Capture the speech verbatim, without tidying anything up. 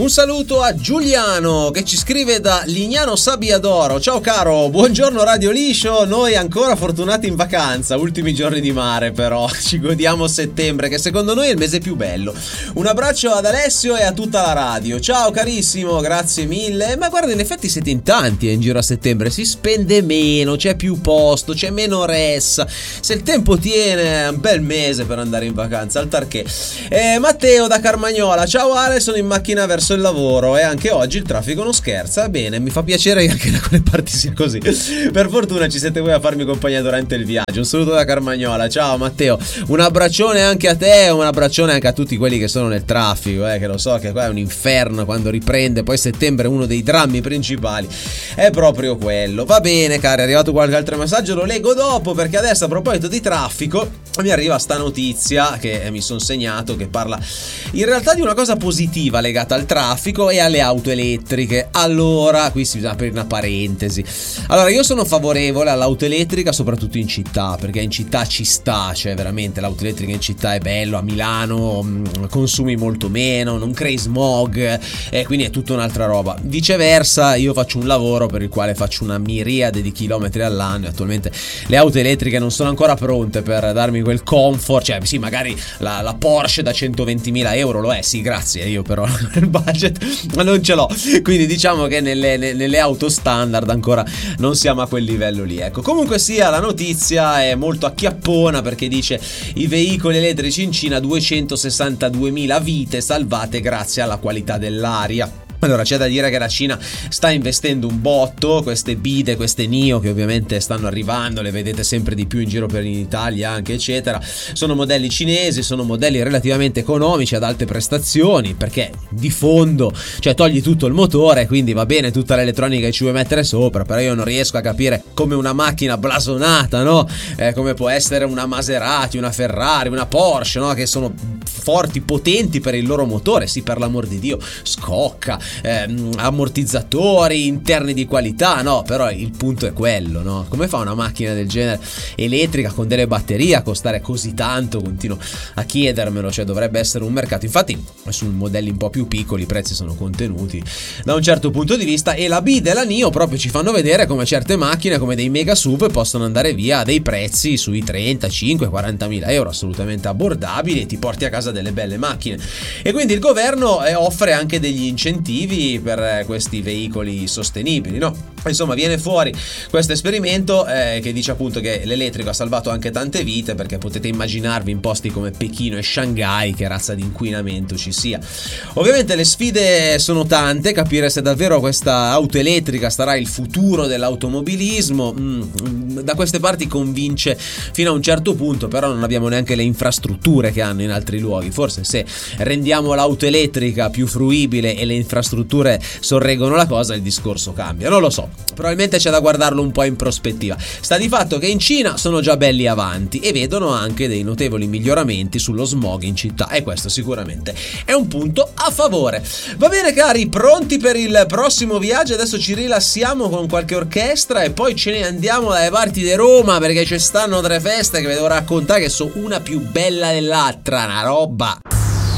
Un saluto a Giuliano che ci scrive da Lignano Sabbiadoro. Ciao caro, buongiorno Radio Liscio. Noi ancora fortunati in vacanza, ultimi giorni di mare però. Ci godiamo settembre che secondo noi è il mese più bello. Un abbraccio ad Alessio e a tutta la radio. Ciao carissimo, grazie mille. Ma guarda, in effetti siete in tanti eh, in giro a settembre. Si spende meno, c'è più posto, c'è meno ressa. Se il tempo tiene è un bel mese per andare in vacanza, al tarché. eh, Matteo da Carmagnola. Ciao Ale, sono in macchina verso il lavoro e anche oggi il traffico non scherza. Bene, mi fa piacere che anche da quelle parti sia così. Per fortuna ci siete voi a farmi compagnia durante il viaggio. Un saluto da Carmagnola. Ciao Matteo, un abbraccione anche a te, un abbraccione anche a tutti quelli che sono nel traffico, eh, che lo so che qua è un inferno quando riprende. Poi settembre è uno dei drammi principali, è proprio quello. Va bene cari, è arrivato qualche altro messaggio, lo leggo dopo, perché adesso a proposito di traffico mi arriva sta notizia che mi sono segnato, che parla in realtà di una cosa positiva legata al traffico e alle auto elettriche. Allora, qui si bisogna aprire una parentesi. Allora, io sono favorevole all'auto elettrica soprattutto in città, perché in città ci sta, cioè veramente l'auto elettrica in città è bello. A Milano mh, consumi molto meno, non crei smog e quindi è tutta un'altra roba. Viceversa, io faccio un lavoro per il quale faccio una miriade di chilometri all'anno e attualmente le auto elettriche non sono ancora pronte per darmi quel comfort. Cioè sì, magari la, la Porsche da centoventimila euro lo è, sì grazie, io però il budget non ce l'ho, quindi diciamo che nelle, nelle auto standard ancora non siamo a quel livello lì, ecco. Comunque sia, la notizia è molto acchiappona perché dice: i veicoli elettrici in Cina, duecentosessantaduemila vite salvate grazie alla qualità dell'aria. Allora, c'è da dire che la Cina sta investendo un botto, queste Bide, queste Nio che ovviamente stanno arrivando, le vedete sempre di più in giro per l'Italia anche eccetera, sono modelli cinesi, sono modelli relativamente economici ad alte prestazioni, perché di fondo, cioè togli tutto il motore, quindi va bene tutta l'elettronica che ci vuoi mettere sopra, però io non riesco a capire come una macchina blasonata, no? Eh, come può essere una Maserati, una Ferrari, una Porsche, no? Che sono forti, potenti per il loro motore, sì, per l'amor di Dio, scocca, Eh, ammortizzatori interni di qualità, no, però il punto è quello, no? Come fa una macchina del genere elettrica con delle batterie a costare così tanto? Continuo a chiedermelo, cioè dovrebbe essere un mercato. Infatti su modelli un po' più piccoli i prezzi sono contenuti da un certo punto di vista, e la Bide e la Nio proprio ci fanno vedere come certe macchine, come dei mega sub, possono andare via a dei prezzi sui trentacinque quaranta mila euro assolutamente abbordabili e ti porti a casa delle belle macchine. E quindi il governo eh, offre anche degli incentivi per questi veicoli sostenibili, no? Insomma, viene fuori questo esperimento eh, che dice appunto che l'elettrico ha salvato anche tante vite, perché potete immaginarvi in posti come Pechino e Shanghai che razza di inquinamento ci sia. Ovviamente le sfide sono tante, capire se davvero questa auto elettrica sarà il futuro dell'automobilismo. Mm, da queste parti convince fino a un certo punto, però non abbiamo neanche le infrastrutture che hanno in altri luoghi. Forse se rendiamo l'auto elettrica più fruibile e le infrastrutture sorreggono la cosa, il discorso cambia, non lo so, probabilmente c'è da guardarlo un po' in prospettiva. Sta di fatto che in Cina sono già belli avanti e vedono anche dei notevoli miglioramenti sullo smog in città, e questo sicuramente è un punto a favore. Va bene cari, pronti per il prossimo viaggio? Adesso ci rilassiamo con qualche orchestra e poi ce ne andiamo dalle parti di Roma, perché ci stanno tre feste che vi devo raccontare che sono una più bella dell'altra, una roba.